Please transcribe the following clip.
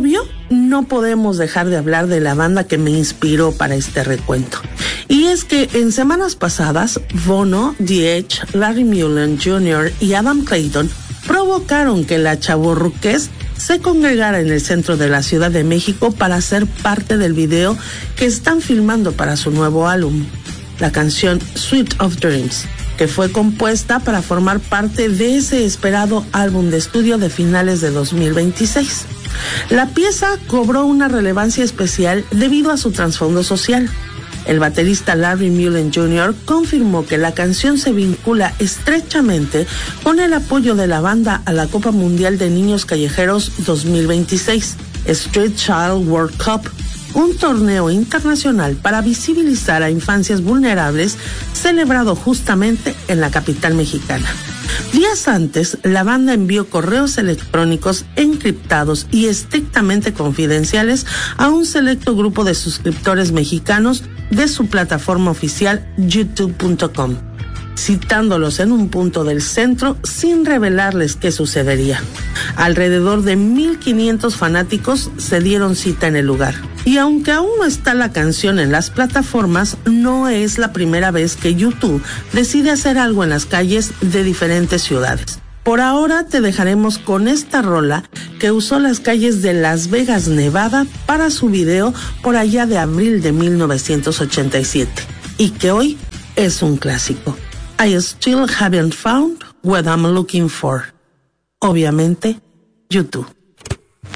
obvio, no podemos dejar de hablar de la banda que me inspiró para este recuento. Y es que en semanas pasadas, Bono, The Edge, Larry Mullen Jr. y Adam Clayton provocaron que la chavorruqués se congregara en el centro de la Ciudad de México para ser parte del video que están filmando para su nuevo álbum, la canción Sweet of Dreams, que fue compuesta para formar parte de ese esperado álbum de estudio de finales de 2026. La pieza cobró una relevancia especial debido a su trasfondo social. El baterista Larry Mullen Jr. confirmó que la canción se vincula estrechamente con el apoyo de la banda a la Copa Mundial de Niños Callejeros 2026, Street Child World Cup, un torneo internacional para visibilizar a infancias vulnerables celebrado justamente en la capital mexicana. Días antes, la banda envió correos electrónicos encriptados y estrictamente confidenciales a un selecto grupo de suscriptores mexicanos de su plataforma oficial youtube.com, citándolos en un punto del centro sin revelarles qué sucedería. Alrededor de 1,500 fanáticos se dieron cita en el lugar. Y aunque aún no está la canción en las plataformas, no es la primera vez que YouTube decide hacer algo en las calles de diferentes ciudades. Por ahora te dejaremos con esta rola que usó las calles de Las Vegas, Nevada, para su video por allá de abril de 1987, y que hoy es un clásico. I still haven't found what I'm looking for. Obviamente, YouTube.